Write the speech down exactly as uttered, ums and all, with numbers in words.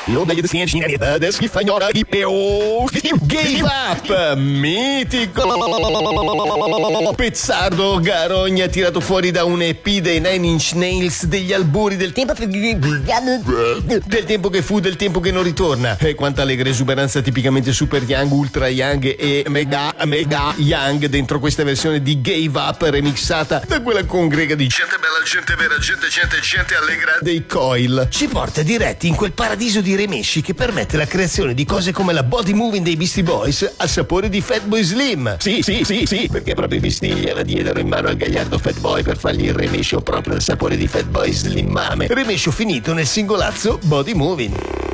Io dagli destinati da schifagnora di peo. Gave Up, mitico pezzardo garogna tirato fuori da un E P dei Nine Inch Nails degli albori del tempo del tempo che fu, del tempo che non ritorna. E quanta allegra esuberanza tipicamente super young, ultra young e mega mega young dentro questa versione di Gave Up remixata da quella congrega di gente bella, gente vera, gente gente gente allegra dei Coil. Ci porta diretti in quel paradiso di remesci che permette la creazione di cose come la body moving dei Beastie Boys al sapore di Fatboy Slim. Sì, sì, sì, sì, perché proprio i Beastie gliela diedero in mano al gagliardo Fatboy per fargli il remescio proprio al sapore di Fatboy Slim mame. Remescio finito nel singolazzo Body Moving.